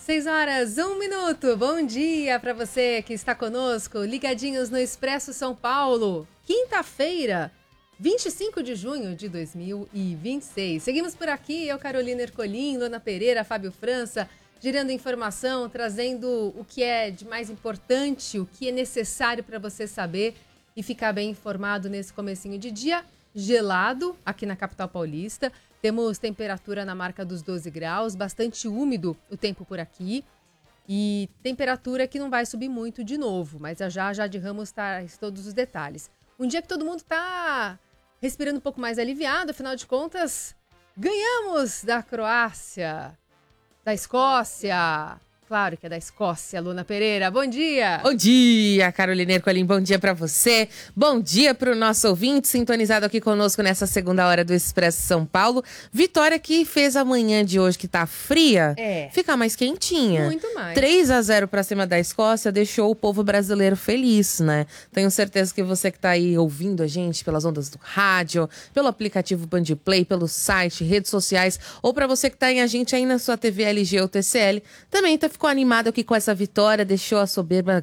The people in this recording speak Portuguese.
6 horas, 1 minuto. Bom dia para você que está conosco, ligadinhos no Expresso São Paulo. Quinta-feira, 25 de junho de 2026. Seguimos por aqui, eu, Carolina Ercolim, Lona Pereira, Fábio França, girando informação, trazendo o que é de mais importante, o que é necessário para você saber e ficar bem informado nesse comecinho de dia gelado aqui na capital paulista. Temos temperatura na marca dos 12 graus, bastante úmido o tempo por aqui e temperatura que não vai subir muito de novo, mas já de Ramos traz todos os detalhes. Um dia que todo mundo está respirando um pouco mais aliviado, afinal de contas, ganhamos da Croácia, da Escócia. Claro que é da Escócia, Luna Pereira. Bom dia! Bom dia, Carolina Ercolim. Bom dia pra você. Bom dia pro nosso ouvinte sintonizado aqui conosco nessa segunda hora do Expresso São Paulo. Vitória que fez a manhã de hoje, que tá fria, ficar mais quentinha. Muito mais. 3-0 pra cima da Escócia deixou o povo brasileiro feliz, né? Tenho certeza que você que tá aí ouvindo a gente pelas ondas do rádio, pelo aplicativo Bandplay, pelo site, redes sociais, ou pra você que tá em a gente aí na sua TV LG ou TCL, também ficou animado aqui com essa vitória, deixou a soberba